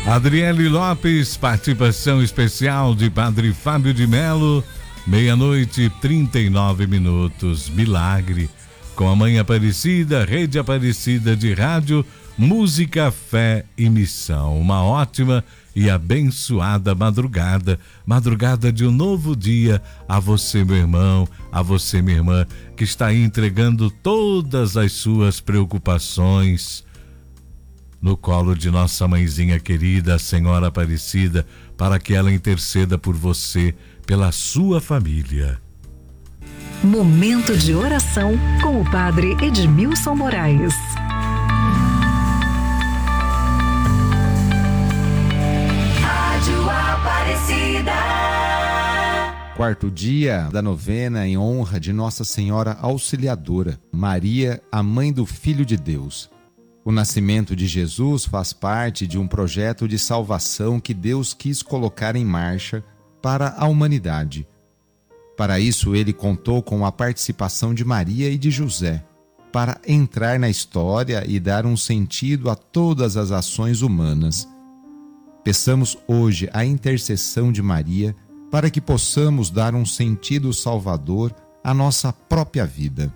Adriele Lopes, participação especial de Padre Fábio de Melo, 00:39. Milagre, com a Mãe Aparecida, Rede Aparecida de Rádio, Música, Fé e Missão. Uma ótima e abençoada madrugada de um novo dia a você, meu irmão, a você, minha irmã, que está aí entregando todas as suas preocupações no colo de nossa mãezinha querida, a Senhora Aparecida, para que ela interceda por você, pela sua família. Momento de oração com o Padre Edmilson Moraes. Rádio Aparecida. Quarto dia da novena em honra de Nossa Senhora Auxiliadora, Maria, a Mãe do Filho de Deus. O nascimento de Jesus faz parte de um projeto de salvação que Deus quis colocar em marcha para a humanidade. Para isso, ele contou com a participação de Maria e de José, para entrar na história e dar um sentido a todas as ações humanas. Peçamos hoje a intercessão de Maria para que possamos dar um sentido salvador à nossa própria vida.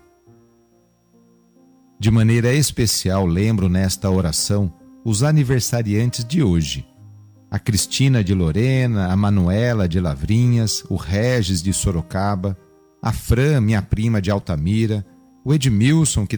De maneira especial, lembro nesta oração os aniversariantes de hoje: a Cristina de Lorena, a Manuela de Lavrinhas, o Regis de Sorocaba, a Fran, minha prima de Altamira, o Edmilson, que